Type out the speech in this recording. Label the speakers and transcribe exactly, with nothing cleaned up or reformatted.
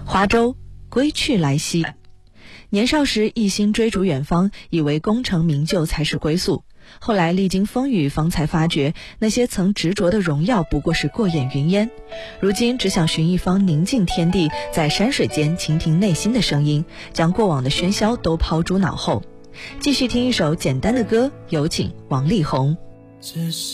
Speaker 1: 华州，归去来兮。年少时一心追逐远方，以为功成名就才是归宿，后来历经风雨，方才发觉那些曾执着的荣耀不过是过眼云烟。如今只想寻一方宁静天地，在山水间倾听内心的声音，将过往的喧嚣都抛诸脑后。继续听一首简单的歌，有请王力宏。